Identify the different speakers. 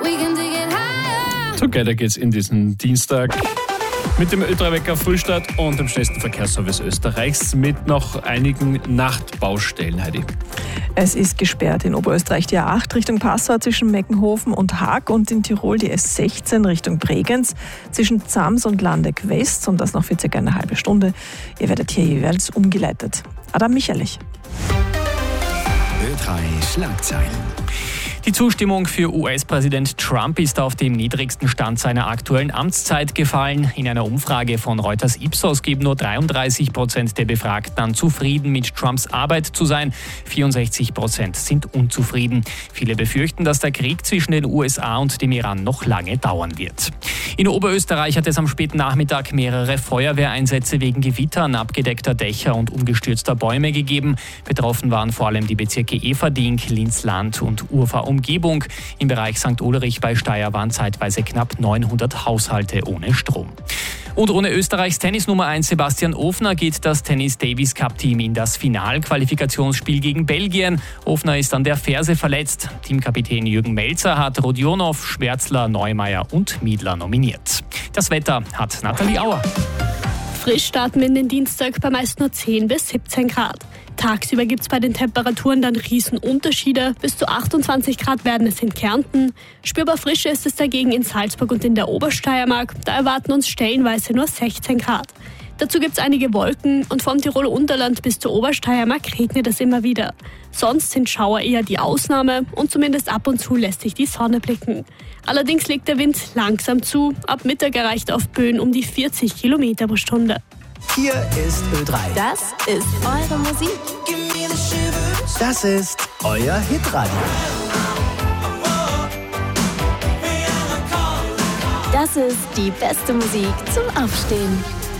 Speaker 1: So weiter geht's in diesen Dienstag mit dem Ö3-Wecker Frühstart und dem schnellsten Verkehrsservice Österreichs mit noch einigen Nachtbaustellen, Heidi.
Speaker 2: Es ist gesperrt in Oberösterreich die A8 Richtung Passau zwischen Meckenhofen und Haag und in Tirol die S16 Richtung Bregenz zwischen Zams und Landeck West und das noch für circa eine halbe Stunde. Ihr werdet hier jeweils umgeleitet. Adam Michalich.
Speaker 3: Ö3 Schlagzeilen.
Speaker 4: Die Zustimmung für US-Präsident Trump ist auf dem niedrigsten Stand seiner aktuellen Amtszeit gefallen. In einer Umfrage von Reuters Ipsos geben nur 33% der Befragten an, zufrieden mit Trumps Arbeit zu sein. 64% sind unzufrieden. Viele befürchten, dass der Krieg zwischen den USA und dem Iran noch lange dauern wird. In Oberösterreich hat es am späten Nachmittag mehrere Feuerwehreinsätze wegen Gewittern, abgedeckter Dächer und umgestürzter Bäume gegeben. Betroffen waren vor allem die Bezirke Eferding, Linz-Land und Urfahr-Umgebung. Im Bereich St. Ulrich bei Steyr waren zeitweise knapp 900 Haushalte ohne Strom. Und ohne Österreichs Tennis-Nummer 1 Sebastian Ofner geht das Tennis-Davis-Cup-Team in das Finalqualifikationsspiel gegen Belgien. Ofner ist an der Ferse verletzt. Teamkapitän Jürgen Melzer hat Rodionov, Schwärzler, Neumeier und Miedler nominiert. Das Wetter hat Nathalie Auer.
Speaker 5: Frisch starten wir in den Dienstag bei meist nur 10 bis 17 Grad. Tagsüber gibt es bei den Temperaturen dann Riesenunterschiede. Bis zu 28 Grad werden es in Kärnten. Spürbar frischer ist es dagegen in Salzburg und in der Obersteiermark. Da erwarten uns stellenweise nur 16 Grad. Dazu gibt es einige Wolken und vom Tiroler Unterland bis zur Obersteiermark regnet es immer wieder. Sonst sind Schauer eher die Ausnahme und zumindest ab und zu lässt sich die Sonne blicken. Allerdings legt der Wind langsam zu. Ab Mittag erreicht auf Böen um die 40 Kilometer pro Stunde.
Speaker 3: Hier ist Ö3.
Speaker 6: Das ist eure Musik.
Speaker 3: Das ist euer Hitradio.
Speaker 6: Das ist die beste Musik zum Aufstehen.